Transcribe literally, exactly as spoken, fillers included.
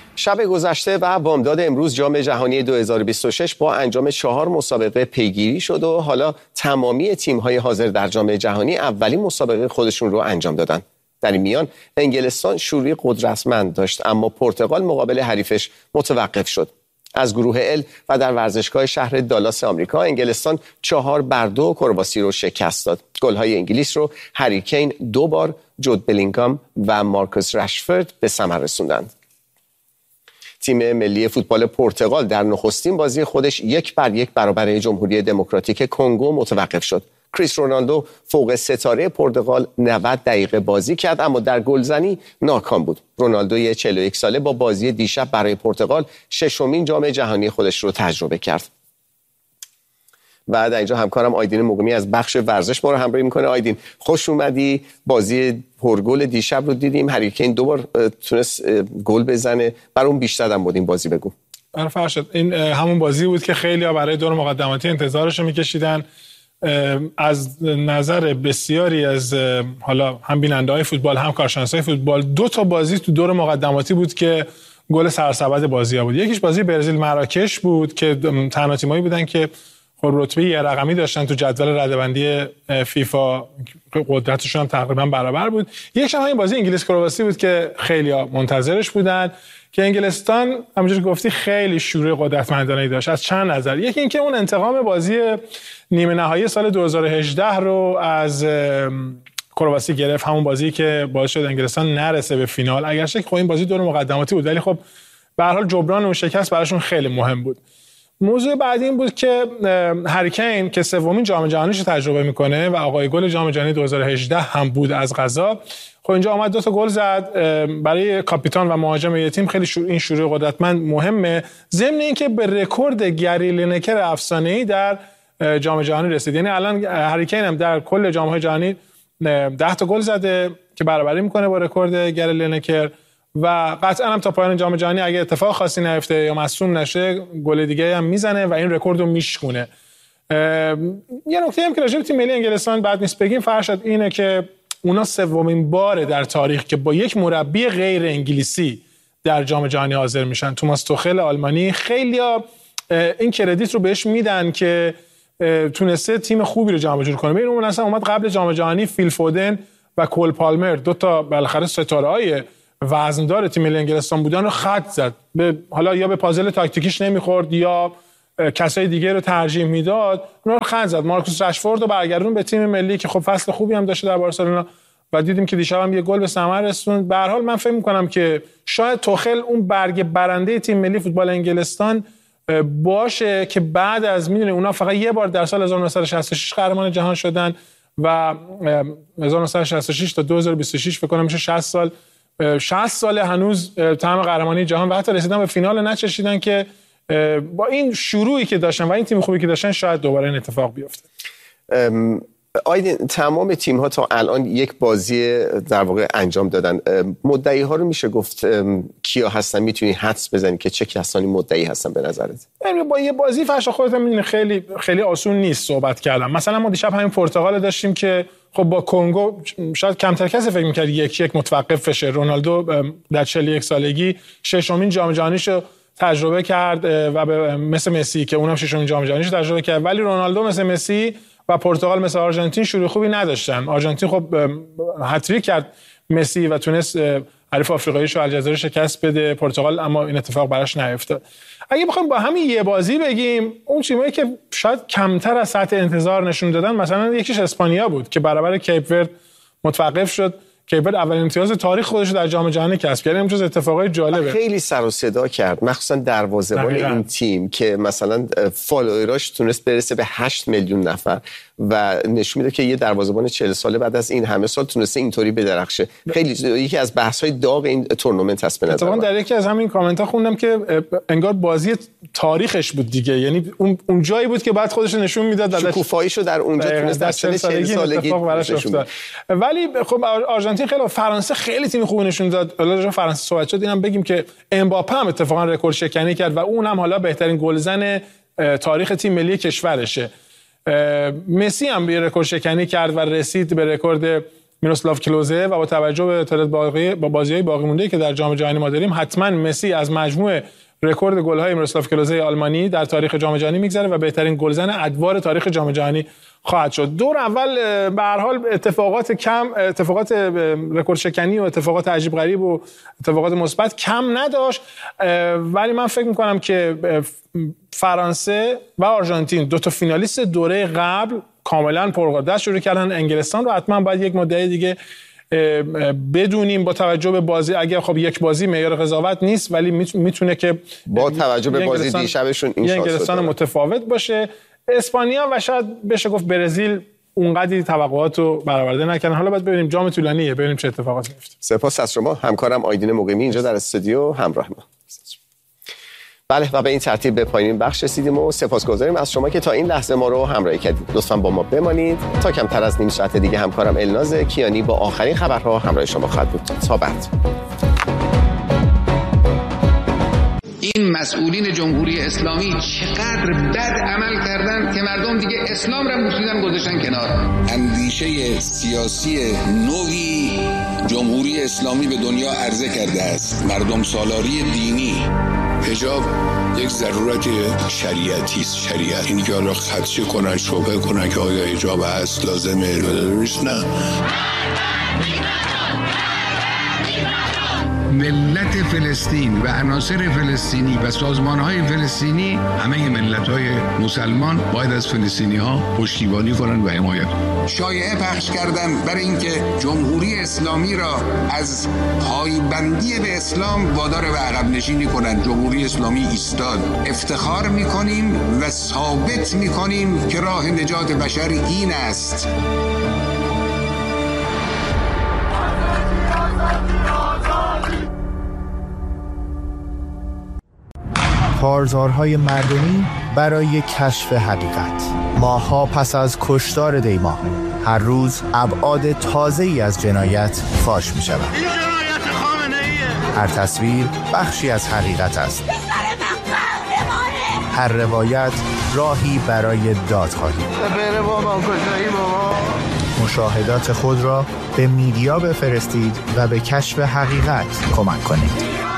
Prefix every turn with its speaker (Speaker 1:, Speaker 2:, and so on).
Speaker 1: شب گذشته و بامداد امروز جام جهانی دو هزار و بیست و شش با انجام چهار مسابقه پیگیری شد و حالا تمامی تیم‌های حاضر در جام جهانی اولین مسابقه خودشون رو انجام دادن. در این میان انگلستان شروعی قدرتمند داشت، اما پرتغال مقابل حریفش متوقف شد. از گروه ال و در ورزشگاه شهر دالاس آمریکا انگلستان چهار بر دو کرواسی رو شکست داد. گل‌های انگلیس رو هری کین دو بار، جود بلینگهام و مارکوس رشفورد به ثمر رسوندند. تیم ملی فوتبال پرتغال در نخستین بازی خودش یک بر یک برابر جمهوری دموکراتیک کنگو متوقف شد. کریس رونالدو فوق ستاره پرتغال نود دقیقه بازی کرد، اما در گلزنی ناکام بود. رونالدو چهل و یک ساله با بازی دیشب برای پرتغال ششمین جام جهانی خودش رو تجربه کرد. و در اینجا همکارم آیدین مقیمی از بخش ورزش ما رو همراهی میکنه. آیدین، خوش اومدی. بازی پرگل دیشب رو دیدیم، هری کین دو بار تونست گل بزنه، بر اون بیشتر هم بود این بازی. بگو.
Speaker 2: آره فرشاد، این همون بازی بود که خیلی‌ها برای دور مقدماتی انتظارش رو می‌کشیدن. از نظر بسیاری از حالا هم بیننده‌های فوتبال هم کارشناسای فوتبال دو تا بازی تو دور مقدماتی بود که گل سرسبد بازی‌ها بود. یکیش بازی برزیل مراکش بود که تنها تیمایی بودن که خب رتبه یه رقمی داشتن تو جدول رده‌بندی فیفا، قدرتشون هم تقریبا برابر بود. یکیش هم این بازی انگلیس کرواسی بود که خیلی‌ها منتظرش بودن که انگلستان همونجوری گفتی خیلی شروع قدرتمندانه‌ای داشت از چند نظر. یکی اینکه اون انتقام بازی نیمه نهایی سال دو هزار و هجده رو از کرواسی گرفت، همون بازی که باعث شد انگلستان نرسه به فینال. اگرچه خب این بازی دور مقدماتی بود، ولی خب به هر حال جبران اون شکست براشون خیلی مهم بود. موضوع بعدی این بود که هری کین که سومین جام جهانیش رو تجربه میکنه و آقای گل جام جهانی دو هزار و هجده هم بود از قضا، خب اینجا آمد دو تا گل زد. برای کاپیتان و مهاجم یه تیم خیلی شروع این شروع قدرتمند مهمه، ضمن اینکه به رکورد گری لینکر افسانه‌ای در جام جهانی رسید. یعنی الان هری کین هم در کل جام‌های جهانی ده تا گل زده که برابری میکنه با رکورد گری لینکر و قطعا هم تا پایان جام جهانی اگه اتفاق خاصی نیفته یا مصدوم نشه گل دیگه هم میزنه و این رکورد رو میشکونه. یه نکته هم که راجع به تیم ملی انگلستان بعد نیست بگیم فرشاد اینه که اونا سومین باره در تاریخ که با یک مربی غیر انگلیسی در جام جهانی حاضر میشن. توماس توخل آلمانی، خیلیا این کردیت رو بهش میدن که تونسته تیم خوبی رو جمع جور کنه. ببین اون اصلا اومد قبل جام جهانی فیل فودن و کول پالمر، دو تا بالاخره ستاره‌های وزندار تیم ملی انگلستان بودن رو خط زد. به حالا یا به پازل تاکتیکیش نمیخورد یا کسای دیگه رو ترجیح میداد، اونا رو خط زد. مارکوس رشفورد رو برگردون به تیم ملی که خب فصل خوبی هم داشته در بارسلونا و دیدیم که دیشب هم یه گل به ثمر رسوند. به هر حال من فکر می‌کنم که شاید توخل اون برگ برنده تیم ملی فوتبال انگلستان باشه که بعد از میدونی اونا فقط یه بار در سال هزار و نهصد و شصت و شش قهرمان جهان شدن و هزار و نهصد و شصت و شش تا دو هزار و بیست و شش فکر کنم میشه شصت سال، شصت سال هنوز طعم قهرمانی جهان و حتی رسیدن به فینال نچشیدن که با این شروعی که داشتن و این تیم خوبی که داشتن شاید دوباره این اتفاق بیفته.
Speaker 1: آیدین، تمام تیم ها تا الان یک بازی در واقع انجام دادن. مدعی ها رو میشه گفت کیا هستن؟ میتونی حدس بزنی که چه کسانی مدعی هستن به نظرت؟
Speaker 2: با یه بازی فرشا خودت هم میدونی خیلی خیلی آسون نیست صحبت کردن. مثلا ما دیشب همین پرتغال داشتیم که خب با کنگو شاید کمتر کسی فکر می‌کرد یک یک متوقف بشه. رونالدو در چهل و یک سالگی ششمین جام جهانیشو تجربه کرد و به مثل مسی که اونم ششمین جام جهانیشو تجربه کرد، ولی رونالدو مثل مسی و پرتغال مثل آرژانتین شروع خوبی نداشتن. آرژانتین خب هتریک کرد مسی و تونست حریف آفریقاییش رو الجزایر شکست بده. پرتغال اما این اتفاق براش نیفتاد. اگه بخوایم با همین یه بازی بگیم اون تیمایی که شاید کمتر از سطح انتظار نشون دادن، مثلا یکیش اسپانیا بود که برابر کیپ ورد متوقف شد. کیپ ورد اولین امتیاز تاریخ خودش رو در جام جهانی کسب کرد. امروز اتفاقای جالبه.
Speaker 1: خیلی سر و صدا کرد، مخصوصا دروازه‌بان این تیم که مثلا فالووراش تونست برسه به هشت میلیون نفر و نشون میده که یه دروازه‌بان چهل ساله بعد از این همه سال تونسته اینطوری بدرخشه. خیلی یکی از بحث‌های داغ این تورنمنت هست به نظر من.
Speaker 2: در یکی از همین کامنت‌ها خوندم که انگار بازی تاریخش بود دیگه، یعنی اون اون جایی بود که بعد خودش نشون میداد،
Speaker 1: شکوفاییشو در اونجا تونست در سن چهل سالگی
Speaker 2: نشون بده. ولی خب آرژانتین خیلی، فرانسه خیلی تیم خوبی نشون داد. حالا راجع به فرانسه صحبت شد، اینم بگیم که امباپه هم اتفاقا رکورد شکنی کرد و اونم حالا بهترین گلزن تاریخ تیم ملی کشورشه. مسی هم به رکورد شکنی کرد و رسید به رکورد میروسلاو کلوزه و با توجه به تعداد باقی با بازی‌های باقی مونده که در جام جهانی ما داریم، حتما مسی از مجموع رکورد گل‌های میروسلاو کلوزه آلمانی در تاریخ جام جهانی میگذره و بهترین گلزن ادوار تاریخ جام جهانی خواهد شد. دور اول به هر حال اتفاقات کم اتفاقات رکورد شکنی و اتفاقات عجیب غریب و اتفاقات مثبت کم نداشت، ولی من فکر می‌کنم که فرانسه و آرژانتین دو تا فینالیست دوره قبل کاملا پرقدرت شروع کردن. انگلستان رو حتما باید یک مدت دیگه بدونیم با توجه به بازی، اگه خب یک بازی معیار قضاوت نیست ولی میتونه که
Speaker 1: با توجه به بازی دیشبشون این
Speaker 2: انگلستان متفاوت باشه. اسپانیا و شاید بشه گفت برزیل اونقدی توقعات رو برآورده نکردن. حالا باید ببینیم، جام طولانیه، ببینیم چه اتفاقاتی میفته.
Speaker 1: سپاس از شما همکارم آیدین مقیمی اینجا در استودیو همراه ما. بله و به این ترتیب به پایان بخش رسیدیم و سپاسگزاریم از شما که تا این لحظه ما رو همراهی کردید. لطفاً با ما بمانید تا کمتر از نیم ساعت دیگه همکارم الناز کیانی با آخرین خبرها همراه شما خواهد بود. تا بعد.
Speaker 3: این مسئولین جمهوری اسلامی چقدر بد عمل کردن که مردم دیگه اسلام را بوسیدن گذاشتن کنار.
Speaker 4: اندیشه سیاسی نوعی جمهوری اسلامی به دنیا عرضه کرده است. مردم سالاری دینی.
Speaker 5: حجاب یک ضرورت شریعتی است. شریعت اینی که حالا خدشه کنن، شبه کنن که آیا حجاب هست لازمه نیست، نه.
Speaker 3: ملت فلسطین و عناصر فلسطینی و سازمان‌های فلسطینی، همه ملت‌های مسلمان باید از فلسطینی‌ها پشتیبانی کنند و حمایت کنند. شایعه پخش کردن برای اینکه جمهوری اسلامی را از پایبندی به اسلام وادار به عقب نشینی کنند. جمهوری اسلامی ایستاد. افتخار می‌کنیم و ثابت می‌کنیم که راه نجات بشر این است.
Speaker 6: کارزارهای مردمی برای کشف حقیقت. ماه‌ها پس از کشتار دیما هر روز ابعاد تازه‌ای از جنایت فاش می‌شود.
Speaker 7: این جنایت خامنه‌ایه.
Speaker 6: هر تصویر بخشی از حقیقت است. هر روایت راهی برای دادخواهی.
Speaker 7: بره بابا کجایی بابا.
Speaker 6: مشاهدات خود را به میدیا بفرستید و به کشف حقیقت کمک کنید.